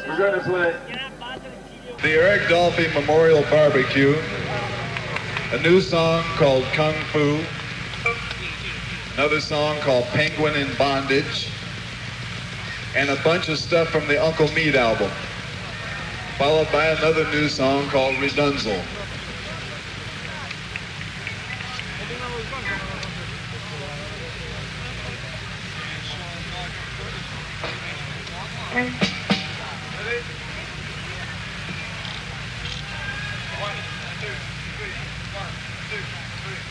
We're going to play the Eric Dolphy Memorial Barbecue, a new song called Kung Fu, another song called Penguin in Bondage, and a bunch of stuff from the Uncle Meat album, followed by another new song called Redunzel. And